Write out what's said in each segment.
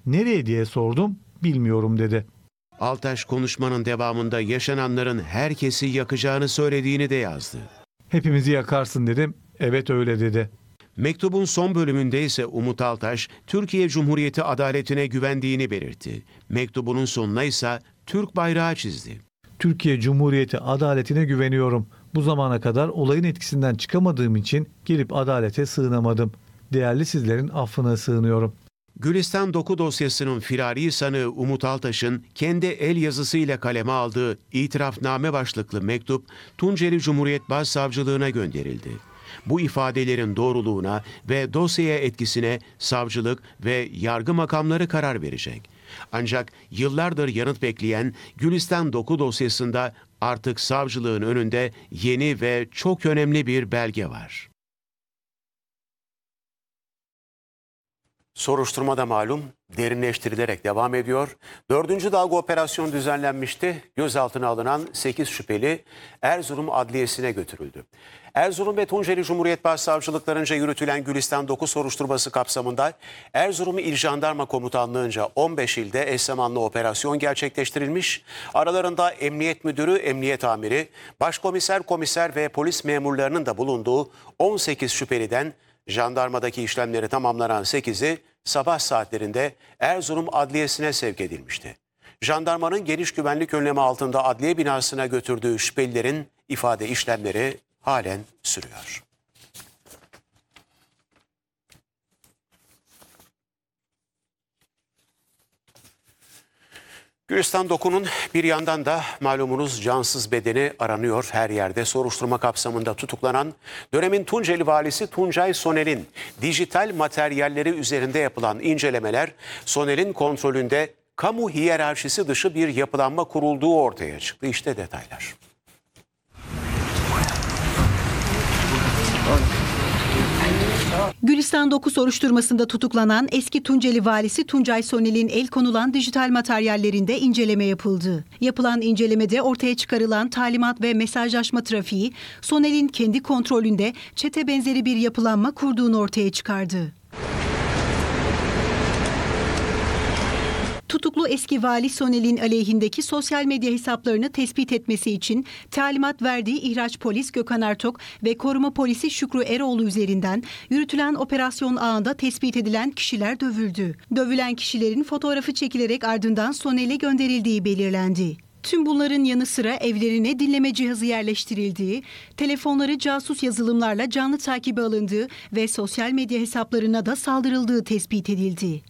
Nereye diye sordum, bilmiyorum dedi. Altaş konuşmanın devamında yaşananların herkesi yakacağını söylediğini de yazdı. Hepimizi yakarsın dedim, evet öyle dedi. Mektubun son bölümünde ise Umut Altaş, Türkiye Cumhuriyeti adaletine güvendiğini belirtti. Mektubunun sonuna ise Türk bayrağı çizdi. Türkiye Cumhuriyeti adaletine güveniyorum. Bu zamana kadar olayın etkisinden çıkamadığım için gelip adalete sığınamadım. Değerli sizlerin affına sığınıyorum. Gülistan Doku dosyasının firari sanığı Umut Altaş'ın kendi el yazısıyla kaleme aldığı itirafname başlıklı mektup Tunceli Cumhuriyet Başsavcılığına gönderildi. Bu ifadelerin doğruluğuna ve dosyaya etkisine savcılık ve yargı makamları karar verecek. Ancak yıllardır yanıt bekleyen Gülistan Doku dosyasında artık savcılığın önünde yeni ve çok önemli bir belge var. Soruşturma da malum derinleştirilerek devam ediyor. 4. dalga operasyon düzenlenmişti. Gözaltına alınan 8 şüpheli Erzurum Adliyesi'ne götürüldü. Erzurum ve Tunceli Cumhuriyet Başsavcılıklarınca yürütülen Gülistan Doku soruşturması kapsamında Erzurum İl Jandarma Komutanlığı'nca 15 ilde eş zamanlı operasyon gerçekleştirilmiş. Aralarında Emniyet Müdürü, Emniyet Amiri, Başkomiser, Komiser ve polis memurlarının da bulunduğu 18 şüpheliden jandarmadaki işlemleri tamamlanan 8'i sabah saatlerinde Erzurum Adliyesi'ne sevk edilmişti. Jandarmanın geniş güvenlik önlemi altında adliye binasına götürdüğü şüphelilerin ifade işlemleri halen sürüyor. Gülistan Doku'nun bir yandan da malumunuz cansız bedeni aranıyor her yerde. Soruşturma kapsamında tutuklanan dönemin Tunceli valisi Tuncay Soner'in dijital materyalleri üzerinde yapılan incelemeler Soner'in kontrolünde kamu hiyerarşisi dışı bir yapılanma kurulduğu ortaya çıktı. İşte detaylar. Gülistan Doku soruşturmasında tutuklanan eski Tunceli valisi Tuncay Soner'in el konulan dijital materyallerinde inceleme yapıldı. Yapılan incelemede ortaya çıkarılan talimat ve mesajlaşma trafiği Soner'in kendi kontrolünde çete benzeri bir yapılanma kurduğunu ortaya çıkardı. Tutuklu eski vali Soner'in aleyhindeki sosyal medya hesaplarını tespit etmesi için talimat verdiği İhraç Polis Gökhan Ertok ve Koruma Polisi Şükrü Eroğlu üzerinden yürütülen operasyon ağında tespit edilen kişiler dövüldü. Dövülen kişilerin fotoğrafı çekilerek ardından Soner'e gönderildiği belirlendi. Tüm bunların yanı sıra evlerine dinleme cihazı yerleştirildiği, telefonları casus yazılımlarla canlı takibe alındığı ve sosyal medya hesaplarına da saldırıldığı tespit edildi.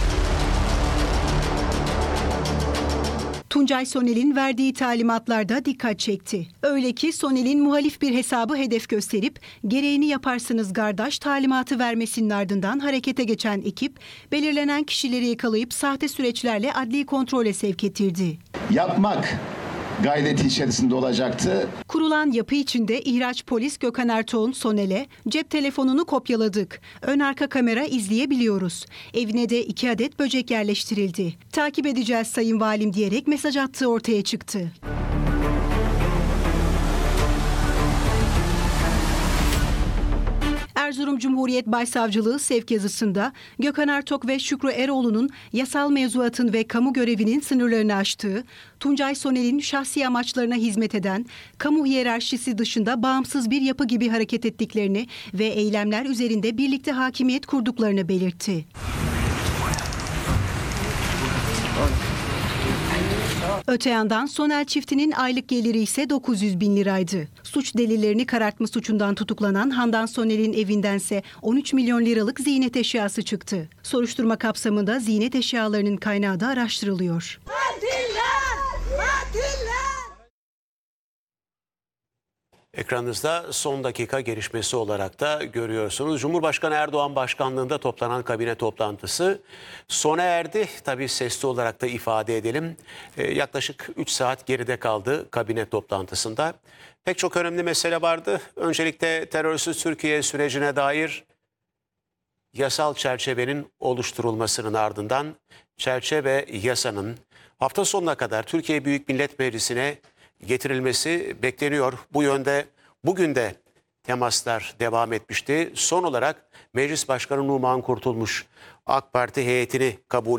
Tuncay Soner'in verdiği talimatlarda dikkat çekti. Öyle ki Soner'in muhalif bir hesabı hedef gösterip gereğini yaparsınız kardeş talimatı vermesinin ardından harekete geçen ekip belirlenen kişileri yakalayıp sahte süreçlerle adli kontrole sevk ettirdi. Yapmak gayreti içerisinde olacaktı. Kurulan yapı içinde İhraç Polis Gökhan Ertuğ'un Soner'e cep telefonunu kopyaladık. Ön arka kamera izleyebiliyoruz. Evine de 2 adet böcek yerleştirildi. Takip edeceğiz sayın valim diyerek mesaj attığı ortaya çıktı. Erzurum Cumhuriyet Başsavcılığı sevk yazısında Gökhan Ertok ve Şükrü Eroğlu'nun yasal mevzuatın ve kamu görevinin sınırlarını aştığı, Tuncay Soner'in şahsi amaçlarına hizmet eden, kamu hiyerarşisi dışında bağımsız bir yapı gibi hareket ettiklerini ve eylemler üzerinde birlikte hakimiyet kurduklarını belirtti. Öte yandan Soner çiftinin aylık geliri ise 900 bin liraydı. Suç delillerini karartma suçundan tutuklanan Handan Soner'in evindense 13 milyon liralık ziynet eşyası çıktı. Soruşturma kapsamında ziynet eşyalarının kaynağı da araştırılıyor. Ekranınızda son dakika gelişmesi olarak da görüyorsunuz. Cumhurbaşkanı Erdoğan başkanlığında toplanan kabine toplantısı sona erdi. Tabii sesli olarak da ifade edelim. Yaklaşık 3 saat geride kaldı kabine toplantısında. Pek çok önemli mesele vardı. Öncelikle terörsüz Türkiye sürecine dair yasal çerçevenin oluşturulmasının ardından çerçeve yasanın hafta sonuna kadar Türkiye Büyük Millet Meclisi'ne getirilmesi bekleniyor. Bu yönde bugün de temaslar devam etmişti. Son olarak Meclis Başkanı Numan Kurtulmuş AK Parti heyetini kabul